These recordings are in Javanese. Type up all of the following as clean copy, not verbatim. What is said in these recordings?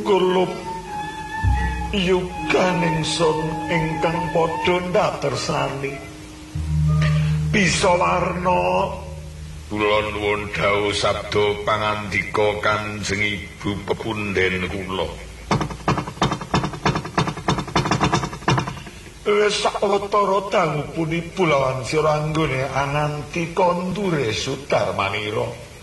kulup yuganing sun ingkang padha ndatersani bisa warna kula nuwun dawuh sabda pangandika Kanjeng Ibu pepunden kula. Wis sawetara dangu puniku lawan sira anggone ananti kondure Sudarmanira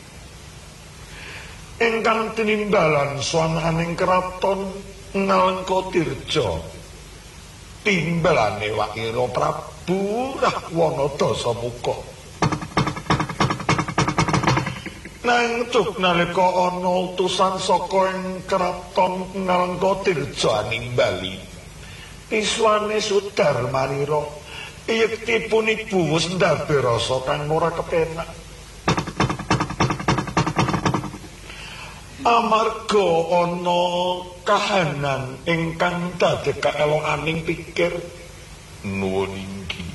ingkang tinimbalan swananing kraton Nalengkatirja timbalane Wakira Prabu Rahwana Dasamuka. Nang cuk nalika ana utusan saka ing kraton Nalengkatirja nimbali iswane Sudarmanira yektipun ibu wis ndabe rasa kang ora kepenak amarga ana kahanan ingkang dadi kaelokaning pikir nuwun inggih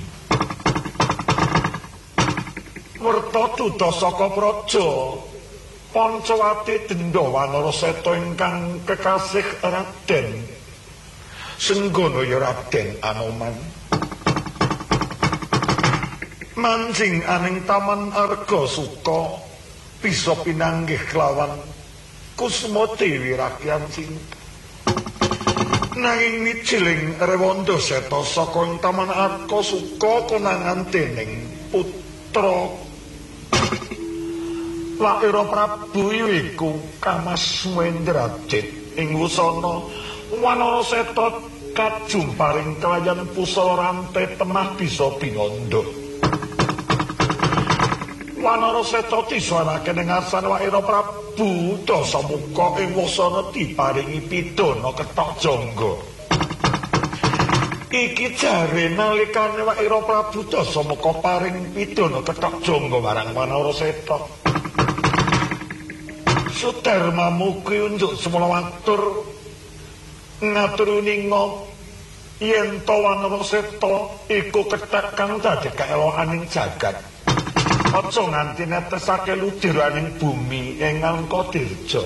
werta duda saka praja Pancawati Denda Wanaraseta ingkang kekasih Raden Senggono ya Raden Anoman mancing aning taman Arga Suka bisa pinanggih kelawan Kusma Dewi Rakyan Cinta nanging mijiling Rewanda Seta saka ing taman Arga Suka konangan dening putra Wakira Prabu iku Kamas Wendrajit ing wusana Wanaraseta kajumparing kelayan pusala rantai temah bisa binanda. Wanaraseta diswanake ning ngarsan Wakira Prabu Dasamuka ing wasana diparingi pidana Kethok Jangga. Iki jare nalikane Wakira Prabu Dasamuka paring pidana Kethok Jangga marang Wanaraseta. Sudarmamu kuwi unjuk semula matur ngaturuninga yen to Wanaraseta iku kethek kang dadi kaelokaning jagat aja nganti netesake ludiraning bumi ing Nalengkatirja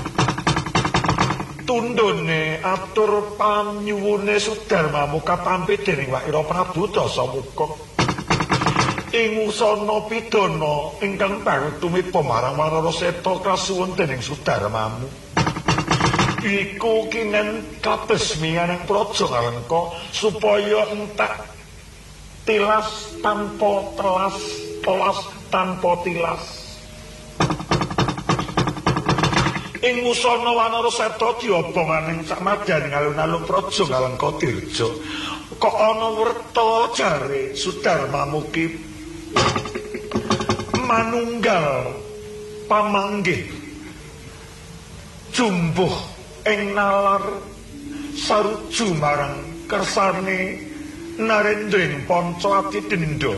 tundhone atur panyuwune Sudarmamu katampi dening Wakira Prabu Dasamuka ing usana pidana ingkang tumiba marang Wanaraseta kasuwun dening Sudarmamu iku kinen kabesmianing praja Alengka supaya entek tilas tanpa telas tanpa tilas ing usana Wanaraseta diobomaning sakmadyaning alun-alun praja Nalengkatirja kok ana werta jare Sudarmamu ki manunggal pamanggih jumbuh ing nalar saruju marang kersane Narendring Pancawati Denda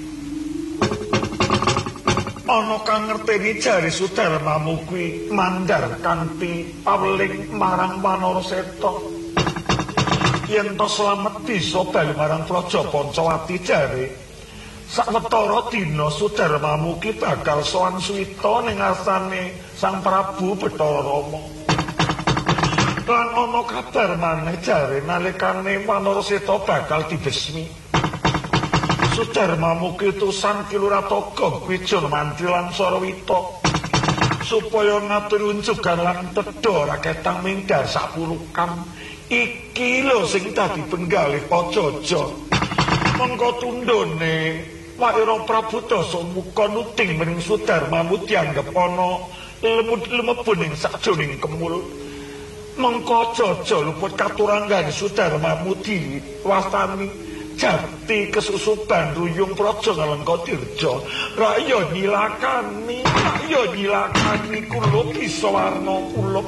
ana kang ngerteni jare Sudarmamu kuwi mandar kanthi paweling marang Wanaraseta yen to slamet bisa bali marang praja Pancawati jare sawetara dina Sudarmamu ki bakal sowan suwita ning ngarsane Sang Prabu Bathara Rama lan ana kabar maneh jare nalikane Wanaraseta bakal dibesmi Sudarmamu ki utusan Kiluratoga Wijan Mantri lan Sarawita supaya ngatur unjugan lan tedha raketang mindhar sapulukan iki lho sing dadi penggalih Pajaja mengko tundhone Wakira Prabu Dasamuka nuting mening Sudarmamu dianggep ana lemebun ing sakjroning kemul mengko jaja luput katuranggane Sudarmamu diwastani jati kesusuban ruyung praja Nalengkatirja raya nyilakani kula bisa warna kula